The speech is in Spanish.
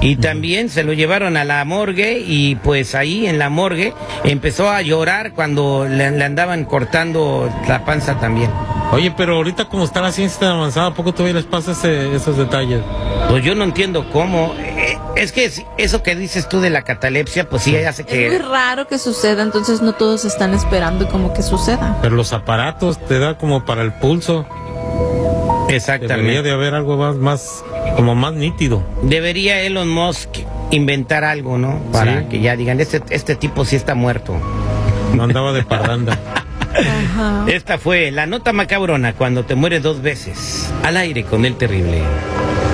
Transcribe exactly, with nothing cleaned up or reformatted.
Y también se lo llevaron a la morgue y pues ahí en la morgue empezó a llorar cuando le, le andaban cortando la panza también. Oye, pero ahorita como está la ciencia tan avanzada, ¿a poco todavía les pasa ese, esos detalles? Pues yo no entiendo cómo. Eh, es que eso que dices tú de la catalepsia, pues sí, hace que... Es muy raro que suceda, entonces no todos están esperando como que suceda. Pero los aparatos te da como para el pulso. Exactamente. Debería de haber algo más, más, como más nítido. Debería Elon Musk inventar algo, ¿no? Para sí. que ya digan, este, este tipo sí está muerto. No andaba de parranda. Ajá. Esta fue la nota macabrona cuando te mueres dos veces. Al aire con el terrible.